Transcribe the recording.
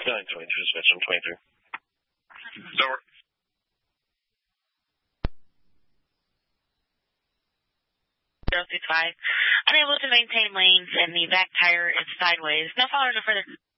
923 switch on 23. Over. Unable to maintain lanes and the back tire is sideways. No follow, no further.